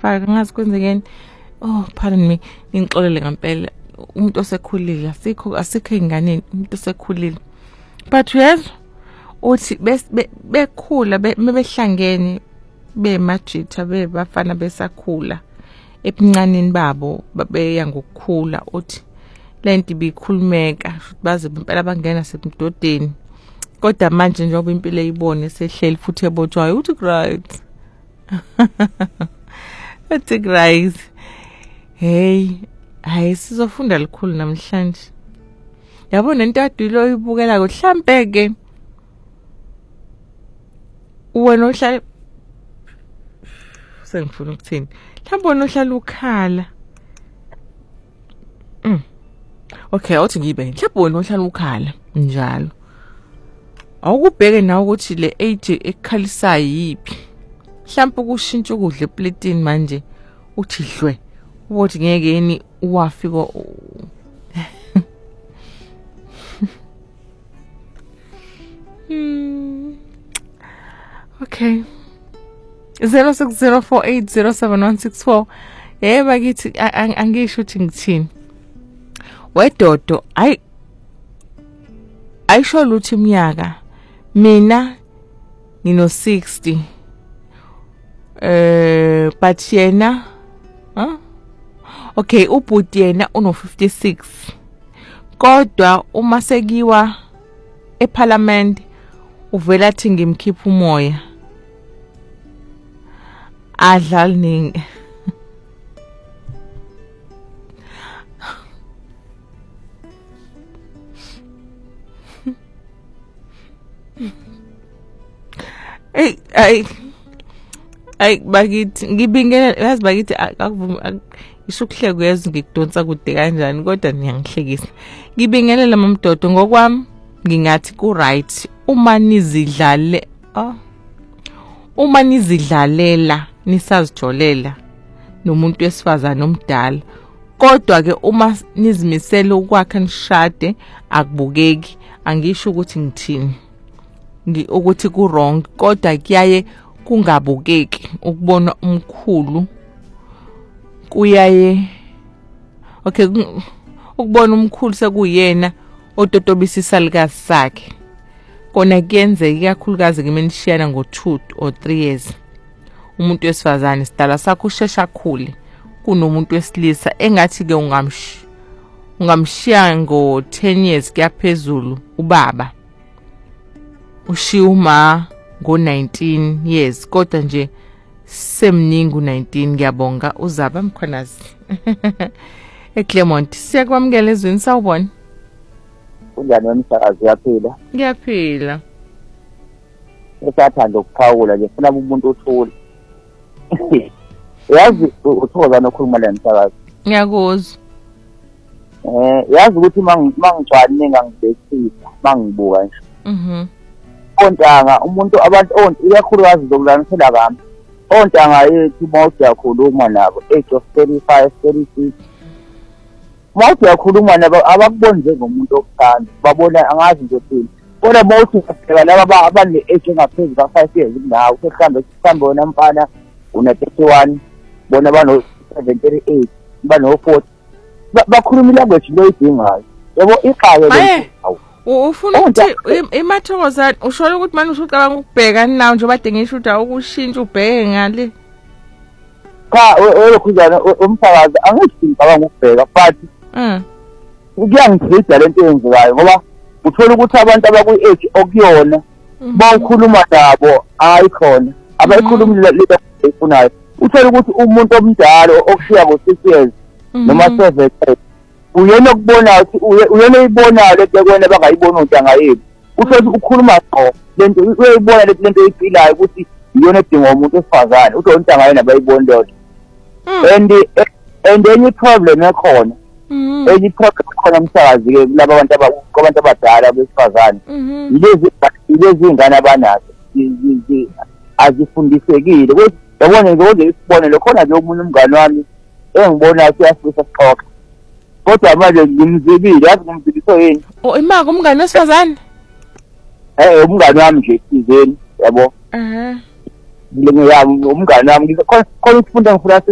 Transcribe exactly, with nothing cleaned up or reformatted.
ngayifaka ngazi kwenzekeni. Oh pardon me, ngixolele ngempela. Umuntu osekhulile asikho asikho inganeni, umuntu osekhulile. But yes, uthi bekhula bebehlangene bemajitha bebafana besakhula ebuncaneni babo babeya ngokukhula uthi lento ibikhulumeka baze impela bangena sebudodeni. Kodwa manje njengoba impilo eyibone sehleli futhi ebothwayo uthi right. Uthi right. Hey, hayi sizofunda likhulu namhlanje. Yabona into adilo oyibukela ko mhlambe ke wena ohlala sengifuna ukuthini. Mhlambe wena ohlala ukhala. Mm. Okay, awuthi ngibe. Mhlambe wena ohlala ukhala njalo. Awukubheke nawe ukuthi le age ekhalisa yipi. Mhlambe ukushintsha ukudla eplatini manje uthi hlwe. Uthi ngeke yini wafika Hmm. Okay. zero six zero four eight zero seven one six four. Eh bakithi angisho ukuthi ngithini. Wedodo ay ayisho luthi iminyaka mina ngino sixty. Eh but yena huh? Okay, ubhuti yena uno fifty-six. Kodwa uma sekiwa eParliament uvela athi ngimkhipha umoya. Adlala ningi. Hey, ay ay bakithi ngibingela yazi bakithi akuvumi isukuhle kuyeza ngikudonsa kude kanjani kodwa niyangihlekisa. Ngibingelela mamdodo ngokwami ngingathi ku right uma nizidlale ah uma nizidlalela nisazijolela nomuntu wesifazana omdala. Kodwa ke uma nizimisela ukwakha nishade akubukeki. Angisho ukuthi ngithini ukuthi ku wrong kodwa kuyaye kungabukeki ukubona umkhulu kuyaye okay ukubona umkhulu sekuyena ototobisa isalikazi sakhe. Kona kuyenzeka ikakhulukazi ngimenishiyana ngo two or three years. Umuntu wesifazane sidala sakho ushesha khule kunomuntu wesilisa engathi ke ungamshi ungamshiya ngo ten years kuyaphezulu ubaba. Ushiya uma ngo nineteen years kodwa nje semningi u nineteen. Ngiyabonga uzaba mkhonazi. eClermont siyakwamukela ezweni sawubona. Unjani wemsakazi yaphila? Ngiyaphila. Esathanda ukuphawula nje funa umuntu othule. Yazi uthokoza nokhuluma la msakazi. Ngiyakuzwa. Eh yazi ukuthi mangicwane ngangibhekisa mangibuka nje. Mhm. Ontanga umuntu abantu onke iyakhulukazi zokulanisela kami. Ontanga yethu mawuthi yakhuluma nabo age of thirty-five thirty-six. Mawuthi yakhuluma nabo abakuboni njengomuntu okuthanda. Babona angazi nje thini. Kodwa mawuthi ubheka laba abane age engaphezulu ka five years nawo sekuhambe sihambe wona mfana una thirty-one bona bano seventy-eight bano forty. Bakhuluma language loyidingayo. Yabo iqhawe lo. Ufuna ukuthi imathokozana ushola ukuthi manje usucabanga ukubheka nawo nje bade ngisho ukuthi awukushintsha ubheke ngale. Cha wekhuzana umsakazi angithi ngicabanga ukubheka but mm kuyangithida lento eyenzekayo ngoba uthola ukuthi abantu abaku age okuyona bawukhuluma nabo ayikhona abayikhulumile lento efunayo. Uthola ukuthi umuntu omdala okushiya ngo six years noma seven uyena ukubona ukuthi uyena uyibona lento kwena bangayibona untanga yethu. Uthola ukukhuluma ngqo lento uyayibona lento eyiphilayo ukuthi iyona edinga umuntu osifazane uthi untanga yena bayibona lento. And and any problem ekhona any problem khona umsakazi ke laba abantu abantu abadala besifazane ilezi ilezi ingane abanazo azifundisekile ukuthi yabona ngoze isibone lo khona nje umuntu umngane wami engibona ukuthi uyafisa sixoxa kodwa manje ngimzibile yazi ngimzibiso yini oh imaka umngane wesifazane eh umngane wami nje sizeni yabo eh ngiyami umngane wami khona khona ukufunda ngifuna